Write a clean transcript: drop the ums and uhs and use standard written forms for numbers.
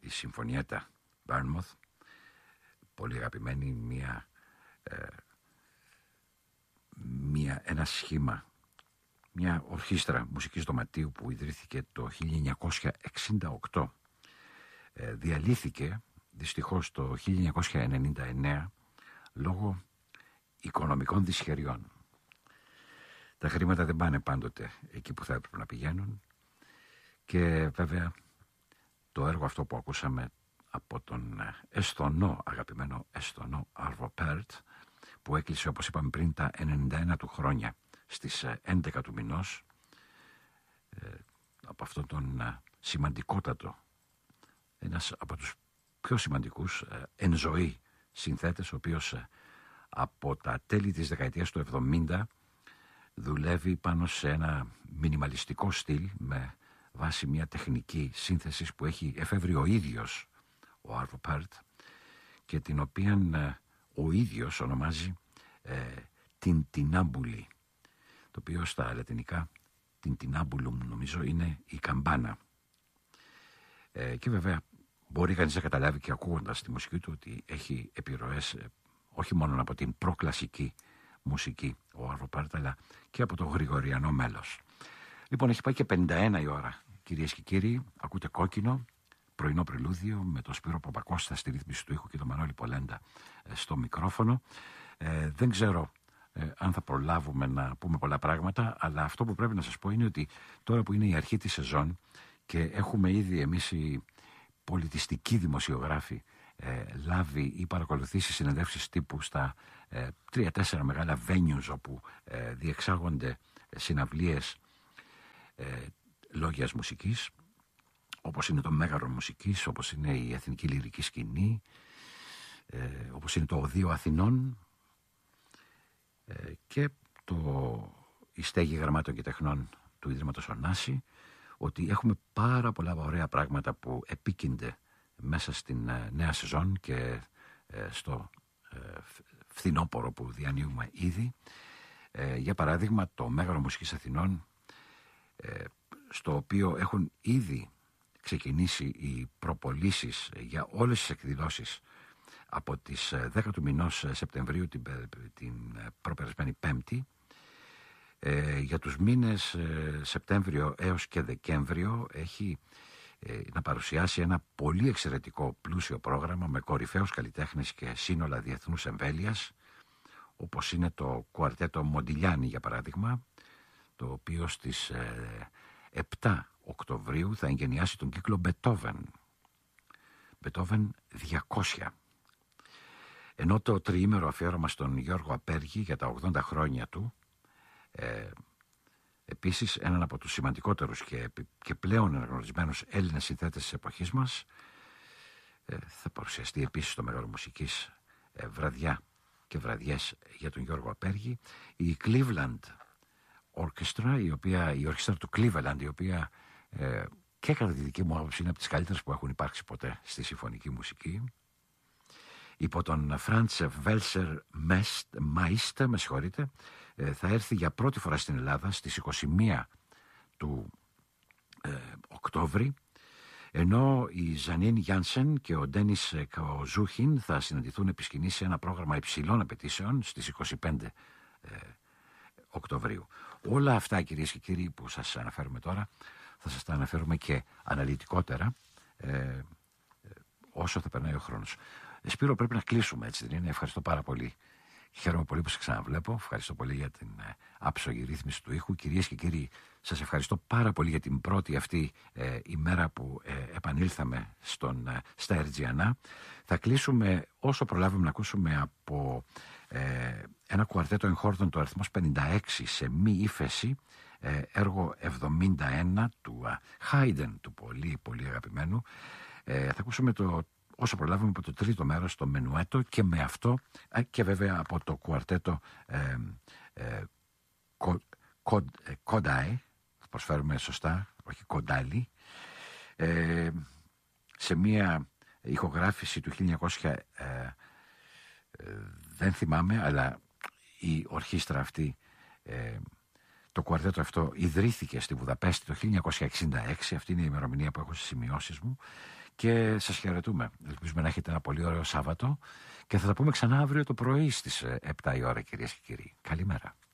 η Συμφωνιέτα Bournemouth, πολύ αγαπημένη, ένα σχήμα, μια ορχήστρα μουσικής δωματίου που ιδρύθηκε το 1968. Διαλύθηκε δυστυχώς το 1999 λόγω οικονομικών δυσχεριών. Τα χρήματα δεν πάνε πάντοτε εκεί που θα έπρεπε να πηγαίνουν και βέβαια το έργο αυτό που ακούσαμε από τον αγαπημένο Εσθονό Άρβο Πέρτ, που έκλεισε, όπως είπαμε πριν, τα 91 του χρόνια στις 11 του μηνός, από αυτόν τον σημαντικότατο, ένας από τους πιο σημαντικούς εν ζωή συνθέτες, ο οποίος από τα τέλη της δεκαετίας του 70 δουλεύει πάνω σε ένα μινιμαλιστικό στυλ με βάση μια τεχνική σύνθεσης που έχει εφεύρει ο ίδιος ο Άρβο Πέρτ και την οποία ο ίδιος ονομάζει την τινάμπουλη, το οποίο στα λατινικά την τινάμπουλουμ νομίζω είναι η καμπάνα. Και βέβαια μπορεί κανείς να καταλάβει και ακούγοντας τη μουσική του ότι έχει επιρροές όχι μόνο από την προκλασική μουσική ο Άρβο Πέρτ, αλλά και από το γρηγοριανό μέλος. Λοιπόν, έχει πάει και 51 η ώρα, κυρίες και κύριοι. Ακούτε Κόκκινο, πρωινό πρελούδιο με τον Σπύρο Παπακώστα στη ρύθμιση του ήχου και τον Μανώλη Πολέντα στο μικρόφωνο. Δεν ξέρω αν θα προλάβουμε να πούμε πολλά πράγματα, αλλά αυτό που πρέπει να σας πω είναι ότι τώρα που είναι η αρχή της σεζόν και έχουμε ήδη εμείς οι πολιτιστικοί δημοσιογράφοι λάβει ή παρακολουθήσει συνεντεύξεις τύπου στα 3-4 μεγάλα venues όπου διεξάγονται συναυλίες λόγιας μουσικής, όπως είναι το Μέγαρο Μουσικής, όπως είναι η Εθνική Λυρική Σκηνή, όπως είναι το Οδείο Αθηνών και η Στέγη Γραμμάτων και Τεχνών του Ιδρύματος Ωνάση, ότι έχουμε πάρα πολλά ωραία πράγματα που επίκυνται μέσα στην νέα σεζόν και στο φθινόπωρο που διανύουμε ήδη. Για παράδειγμα το Μέγαρο Μουσικής Αθηνών, στο οποίο έχουν ήδη ξεκινήσει οι προπωλήσεις για όλες τις εκδηλώσεις από τις 10 του μηνός Σεπτεμβρίου, την προπερασμένη Πέμπτη. Για τους μήνες Σεπτέμβριο έως και Δεκέμβριο έχει να παρουσιάσει ένα πολύ εξαιρετικό πλούσιο πρόγραμμα με κορυφαίους καλλιτέχνες και σύνολα διεθνούς εμβέλειας, όπως είναι το κουαρτέτο Μοντιλιάνι για παράδειγμα, το οποίο στις 7 Οκτωβρίου θα εγγενιάσει τον κύκλο Μπετόβεν 200. Ενώ το τριήμερο αφιέρωμα στον Γιώργο Απέργη για τα 80 χρόνια του, επίσης έναν από τους σημαντικότερους και πλέον αναγνωρισμένους Έλληνες συνθέτες της εποχής μας, θα παρουσιαστεί επίσης στο Μέγαρο Μουσικής βραδιά και βραδιές για τον Γιώργο Απέργη. Η Cleveland Orchestra, η ορχήστρα του Cleveland, η οποία και κατά τη δική μου άποψη είναι από τις καλύτερες που έχουν υπάρξει ποτέ στη συμφωνική μουσική, υπό τον Franz Welser Meister, θα έρθει για πρώτη φορά στην Ελλάδα στις 21 του Οκτώβρη, ενώ η Ζανίν Γιάνσεν και ο Ντένις Καοζούχιν θα συναντηθούν επί σκηνής σε ένα πρόγραμμα υψηλών απαιτήσεων στις 25 Οκτωβρίου. Όλα αυτά, κυρίες και κύριοι, που σας αναφέρουμε τώρα, θα σας τα αναφέρουμε και αναλυτικότερα όσο θα περνάει ο χρόνος. Σπύρο, πρέπει να κλείσουμε, έτσι δεν είναι? Ευχαριστώ πάρα πολύ. Χαίρομαι πολύ που σας ξαναβλέπω. Ευχαριστώ πολύ για την άψογη ρύθμιση του ήχου. Κυρίες και κύριοι, σας ευχαριστώ πάρα πολύ για την πρώτη αυτή ημέρα που επανήλθαμε στα Ερτζιανά. Θα κλείσουμε όσο προλάβουμε να ακούσουμε από ένα κουαρτέτο εγχόρδων, το αριθμός 56, σε μη ύφεση, έργο 71 του Haydn, του πολύ πολύ αγαπημένου. Θα ακούσουμε όσο προλάβουμε από το τρίτο μέρος, το Μενουέτο, και με αυτό και βέβαια από το κουαρτέτο Κοντάι, θα προσφέρουμε σωστά, όχι Κοντάλι, σε μια ηχογράφηση του 1900, δεν θυμάμαι, αλλά η ορχήστρα αυτή, το κουαρτέτο αυτό ιδρύθηκε στη Βουδαπέστη το 1966, αυτή είναι η ημερομηνία που έχω στις σημειώσεις μου, και σας χαιρετούμε. Ελπίζουμε να έχετε ένα πολύ ωραίο Σάββατο και θα τα πούμε ξανά αύριο το πρωί στις 7 η ώρα, κυρίες και κύριοι. Καλημέρα.